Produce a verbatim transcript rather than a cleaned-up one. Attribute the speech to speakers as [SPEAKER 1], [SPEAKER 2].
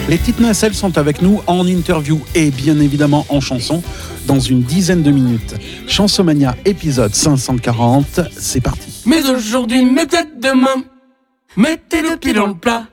[SPEAKER 1] Les Titans, elles sont avec nous en interview et bien évidemment en chanson dans une dizaine de minutes. Chansomania épisode cinq cent quarante, c'est parti.
[SPEAKER 2] Mais aujourd'hui, mais peut-être demain, mettez le pied dans le plat.